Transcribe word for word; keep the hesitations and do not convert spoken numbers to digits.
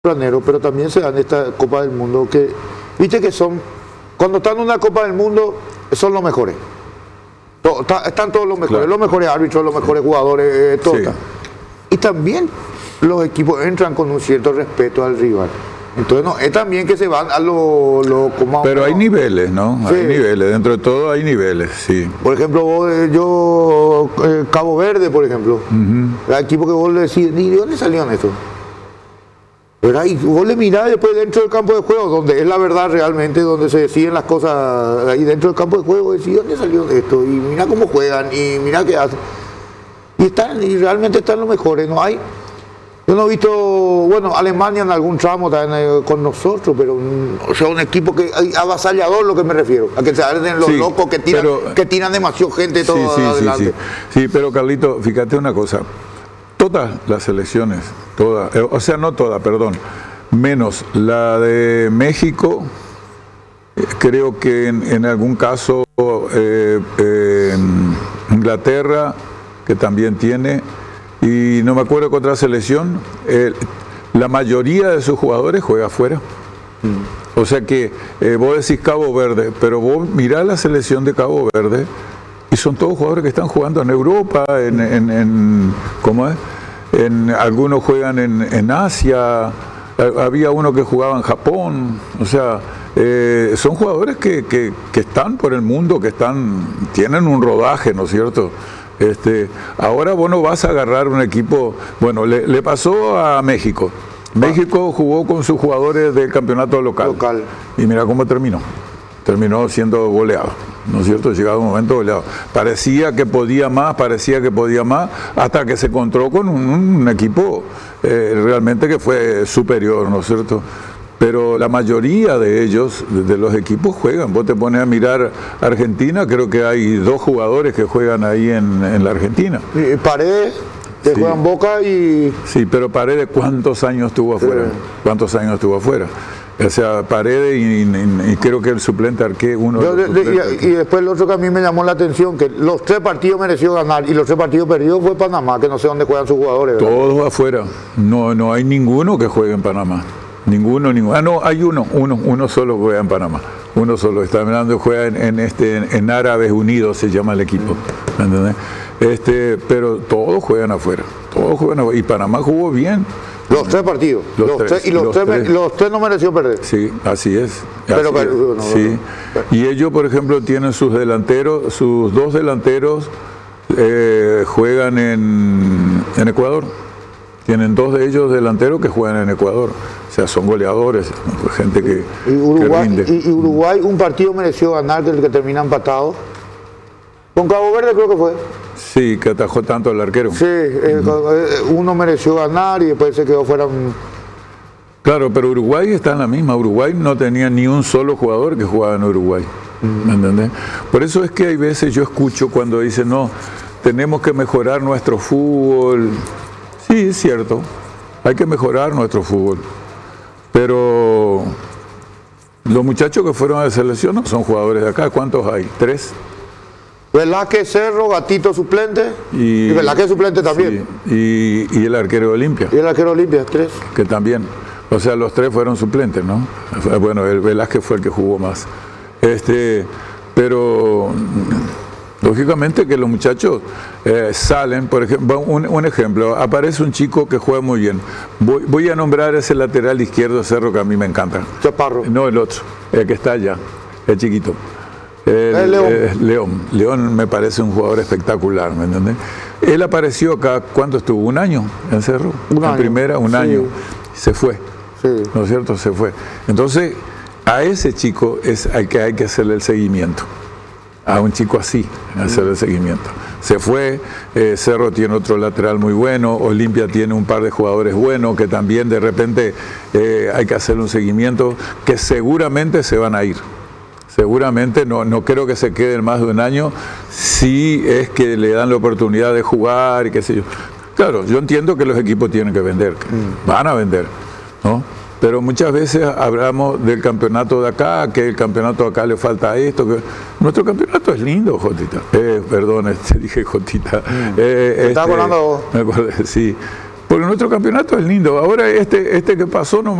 Planero, pero también se dan esta Copa del Mundo que, viste que son, cuando están en una Copa del Mundo, son los mejores. To, ta, están todos los mejores, claro. Los mejores árbitros, los mejores jugadores, eh, todo sí. Y también los equipos entran con un cierto respeto al rival. Entonces no, es también que se van a lo... lo como pero uno, hay niveles, ¿no? Sí. Hay niveles, dentro de todo hay niveles, sí. Por ejemplo, vos, yo, eh, Cabo Verde, por ejemplo, uh-huh. El equipo que vos le decís, ¿de dónde salieron estos? ¿Verdad? Y vos le mirás después dentro del campo de juego, donde es la verdad realmente, donde se deciden las cosas ahí dentro del campo de juego, decís, ¿dónde salió esto? Y mira cómo juegan, y mira qué hacen. Y están, y realmente están los mejores, ¿no? Hay, yo no he visto, bueno, Alemania en algún tramo también eh, con nosotros, pero un, o sea, un equipo que avasallador, lo que me refiero, a que se arden los sí, locos que tiran, pero, que tiran demasiado gente todo sí, sí, adelante. Sí, sí. sí, pero Carlito, fíjate una cosa. Todas las selecciones, todas, o sea, no todas, perdón, menos la de México, creo que en, en algún caso eh, eh, Inglaterra, que también tiene, y no me acuerdo qué otra selección, eh, la mayoría de sus jugadores juega afuera. Mm. O sea que eh, vos decís Cabo Verde, pero vos mirá la selección de Cabo Verde, y son todos jugadores que están jugando en Europa, en, en, en ¿cómo es? En, algunos juegan en, en Asia, había uno que jugaba en Japón, o sea, eh, son jugadores que, que, que están por el mundo, que están, tienen un rodaje, ¿no es cierto? Este, ahora vos no vas a agarrar un equipo, bueno, le, le pasó a México. México jugó con sus jugadores del campeonato local, local. Y mira cómo terminó. Terminó siendo goleado, ¿no es cierto? Llegado un momento goleado. Parecía que podía más, parecía que podía más, hasta que se encontró con un, un equipo eh, realmente que fue superior, ¿no es cierto? Pero la mayoría de ellos, de los equipos, juegan. Vos te pones a mirar Argentina, creo que hay dos jugadores que juegan ahí en, en la Argentina. Y Paredes, que sí. Juegan Boca y... Sí, pero Paredes, ¿cuántos años estuvo afuera? Sí. ¿Cuántos años estuvo afuera? O sea, Paredes y, y, y creo que el suplente Arqué, uno Yo, de los y, y después el otro que a mí me llamó la atención, que los tres partidos mereció ganar y los tres partidos perdidos fue Panamá, que no sé dónde juegan sus jugadores, ¿verdad? Todos afuera, no, no hay ninguno que juegue en Panamá, ninguno, ninguno. Ah, no, hay uno, uno, uno solo juega en Panamá, uno solo, está mirando, juega en, en, este, en, en Árabes Unidos, se llama el equipo, ¿entendés? Este, pero todos juegan afuera, todos juegan afuera, y Panamá jugó bien. Los tres partidos. Los los tres, tres, y los, los, tres, tres. los tres no mereció perder. Sí, así es. Pero así que, es. No, no, sí. no. Y ellos, por ejemplo, tienen sus delanteros, sus dos delanteros eh, juegan en, en Ecuador. Tienen dos de ellos delanteros que juegan en Ecuador. O sea, son goleadores, gente que, y Uruguay, que rinde. Y, y Uruguay un partido mereció ganar, que es el que termina empatado. Con Cabo Verde creo que fue. Sí, que atajó tanto el arquero. Sí, eh, uh-huh. Uno mereció ganar y después se quedó fuera. Un... Claro, pero Uruguay está en la misma. Uruguay no tenía ni un solo jugador que jugaba en Uruguay. Uh-huh. ¿Me entendés? Por eso es que hay veces yo escucho cuando dicen, no, tenemos que mejorar nuestro fútbol. Sí, es cierto, hay que mejorar nuestro fútbol. Pero los muchachos que fueron a la selección no son jugadores de acá. ¿Cuántos hay? ¿Tres? Velázquez, Cerro, Gatito suplente y, y Velázquez suplente también. Sí, y, y el arquero de Olimpia. Y el arquero de Olimpia, tres. Que también, o sea, los tres fueron suplentes, ¿no? Bueno, el Velázquez fue el que jugó más. Este, pero lógicamente que los muchachos eh, salen, por ejemplo, un, un ejemplo, aparece un chico que juega muy bien. Voy, voy a nombrar ese lateral izquierdo Cerro que a mí me encanta. Chaparro. No, el otro, el que está allá, el chiquito. El, el León. Eh, León. León me parece un jugador espectacular, ¿me entiendes? Él apareció acá, ¿cuánto estuvo? ¿Un año en Cerro? Un en año. primera, un sí. año. Se fue, sí. ¿No es cierto? Se fue. Entonces, a ese chico es al que hay que hacerle el seguimiento. A un chico así, hacerle el seguimiento. Se fue, eh, Cerro tiene otro lateral muy bueno, Olimpia tiene un par de jugadores buenos que también de repente eh, hay que hacerle un seguimiento, que seguramente se van a ir. Seguramente, no, no creo que se queden más de un año, si es que le dan la oportunidad de jugar y qué sé yo. Claro, yo entiendo que los equipos tienen que vender, mm. van a vender, ¿no? Pero muchas veces hablamos del campeonato de acá, que el campeonato de acá le falta esto. Que... Nuestro campeonato es lindo, Jotita. Eh, perdón, te dije Jotita. Mm. Eh, ¿Me estás este, acordando vos? Me acordé, sí. Porque nuestro campeonato es lindo. Ahora este, este que pasó no